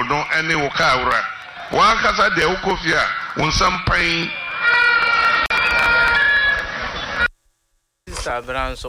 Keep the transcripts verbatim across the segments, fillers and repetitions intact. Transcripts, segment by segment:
no ene wo ka wura wa kasa de ukofia wonsam pan Sabranso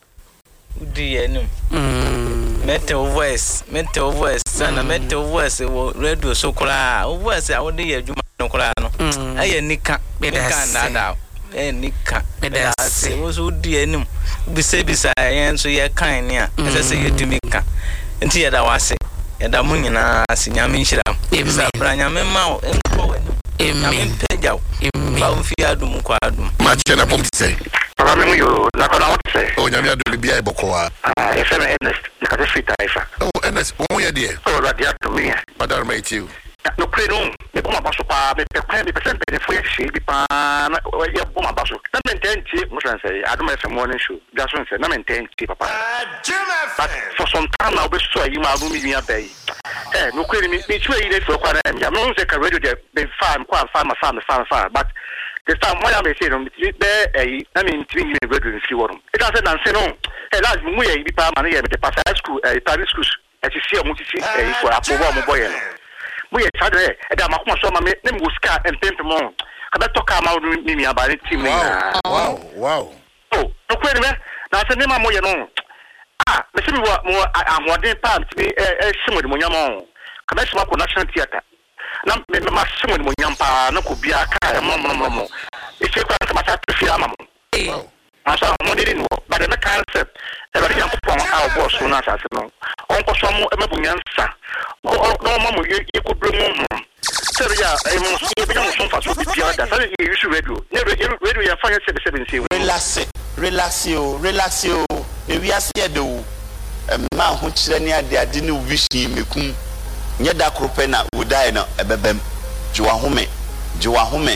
udi enum metal voice metal voice sana metal voice wo radio sokora voice a wode ye adwuma no kora no aye nika nika ndada eh nika medase wo so udi enum bisa bisa yen so ye kan ni a ese ye dumika nti ye da wase ye da munyina asinyame nhyiram bisa branyame ma o enko wenu amen pejaw ba mfi adum kwa adum ma chena pomse Problem you na kona what say? Oh, nyame adoli bia e bokoa. Ah, e feme Ernest, na ka fit taifa. Oh, Ernest, wo ye de? Oh, that dia to me. Madam mate you. No credo, me boma baso pa, me pe kwa me percent pe foi shi bi pa, na ye boma baso. Na mententi, mo san say, I don't have morning show. Just one say, na mententi papa. But for some time now be so you ma do me bia pay. Eh, no credo me me tue ide for kwa na me. No say ka radio dey be farm, kwa farm, farm, farm, farm, but the time when I say no, be I mean three years ago in Siworum. It has an answer no. Eh, last we e bi pa ma na ye me pass high school, eh, private schools. E ti see mo ti see eh for apobo mo boy no. We e try eh e da makoma so ma me nem go ska and pimp mo. Ka be talk am out ni mi aba ni team ni. Wow, wow. Oh, no kwere me. Na say nem mo ye no. Ah, me se mi wa mo ahoden pa mi eh shimo de mo nyamo. Ka be shimo ko National Theatre. Na me ma shimo de mo nyampa na ko bia ka mo mo mo. E se kwa ka ma ta fi ama mo. Wow. Asa mo de no, but the concept e ba ya ko our boss so na sa se no. On ko so mo e mabunyansa. O no mo mo ye ko bro mo. Se ya e mo so be mo so fa so bi ada. Sa ye use radio. Ne radio ya fa ya se se se. Relax, relax yo, relax yo. E wi ase e do. Ma ho kire ne ade ade ne vision mekum. Nye da krope na wodai no ebebem. Jiwa home, jiwa home.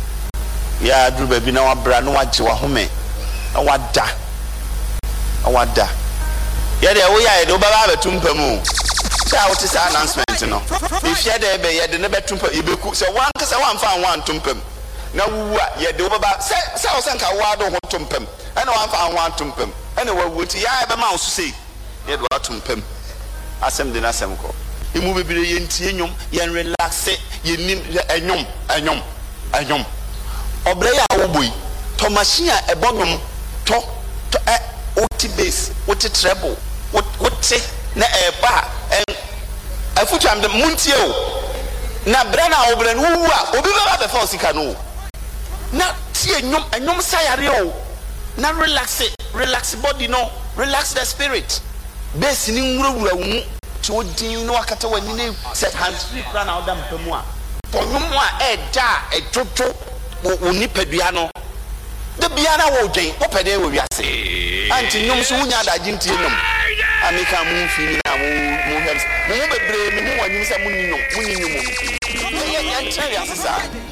Ya dru baby na wabra no wajiwa home. Na wada. Na wada. Ya de wo ya de wo baba betumpa mu. Say what is announcement no. If ya de be ya de ne betumpa ibeku. Say wan ka say wan fa wan tumpam. Na wu a ya de wo baba say say wo sanka wa do ho tumpam. Ana wan fa wan tumpam. Ana wa wuti ya be ma wo say. Ya de wa tumpam. Asem de na asem ko. Imu bebire ye ntie nyom, ye relax, ye nim enyom, enyom, enyom. Obre ya woboi, to machine a ebonum, to to e oti bass, oti treble, oti na eba en afutu am de muntie o. Na bra na obre no wu a, obi baba be fa osika no. Na tie nyom, enyom sayare o. Na relax, relax body no, relax the spirit. Bass ni nwurawura wu. To din no akata wani ne set hands free plan na odam pemu a tonum a e da e toto woni padua no de bia na wo dwen wo pede wo wiase anti nyum so wunya da gintie nom amika mu fi na mu mu helps mu bebre me mu wanyum se mu ni nyum mu ni nyum mu ye ye try wiase sa